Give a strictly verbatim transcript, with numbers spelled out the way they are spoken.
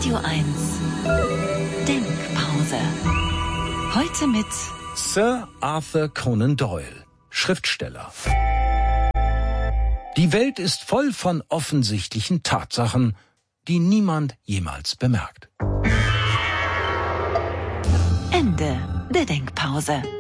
Radio eins Denkpause. Heute mit Sir Arthur Conan Doyle, Schriftsteller. Die Welt ist voll von offensichtlichen Tatsachen, die niemand jemals bemerkt. Ende der Denkpause.